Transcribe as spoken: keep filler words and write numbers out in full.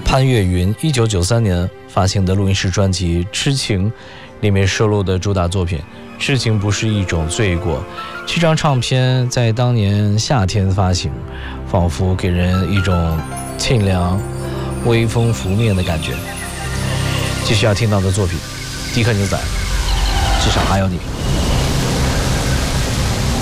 潘越云一九九三年发行的录音室专辑《痴情》里面收录的主打作品《痴情不是一种罪过》。这张唱片在当年夏天发行，仿佛给人一种沁凉、微风拂面的感觉。继续要听到的作品，迪克牛仔，至少还有你。